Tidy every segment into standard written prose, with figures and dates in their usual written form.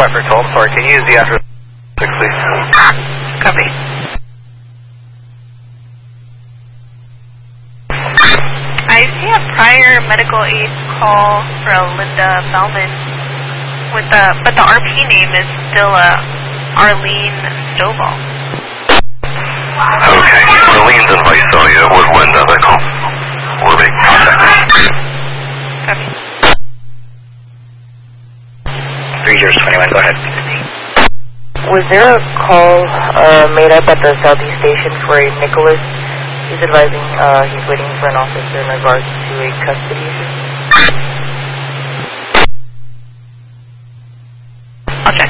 Bradford Toll. Sorry, can you use the address 6, please? Copy. I see a prior medical aid call for Linda Bellman, but the RP name is still Arlene Stovall. Okay, Arlene's in Visalia with Linda. That call. We're making contact. Copy. 3-21, go ahead. Was there a call made up at the Southeast Station for a Nicholas? He's advising he's waiting for an officer in regards to a custody issue. Okay.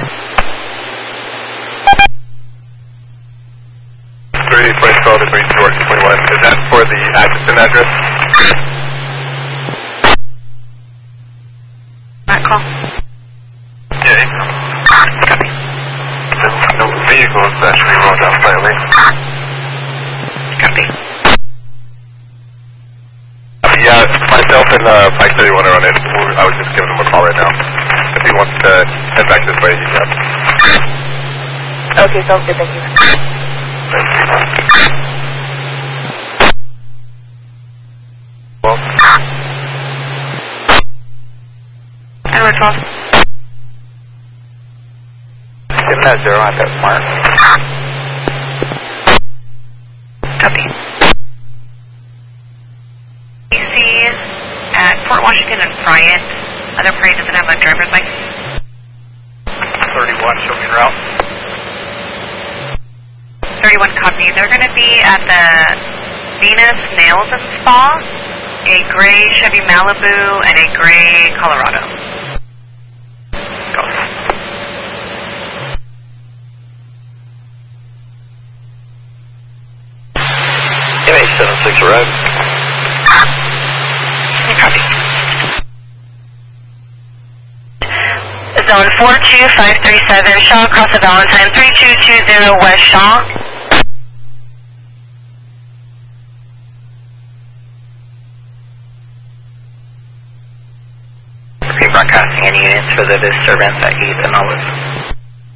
30.12 to 3-21. Is that for the Atchison address? That call. Yeah. Copy. No vehicles actually rolled out slightly. Copy. Yeah, myself and Mike 31 are on it. I was just giving him a call right now. If he wants to head back this way, you can. Okay, sounds good, thank you. Well, Edward 12. Give that 0 at that mark. Copy. PC at Fort Washington and Bryant. Other Bryant doesn't have a driver's license. 31, show me route. 31 copy. They're going to be at the Venus Nails and Spa, a gray Chevy Malibu, and a gray Colorado. Go. MH76 Road. Copy. Zone 42537, Shaw, across the Valentine, 3220 West Shaw. Broadcasting any units for the disturbance at 8th and Olive.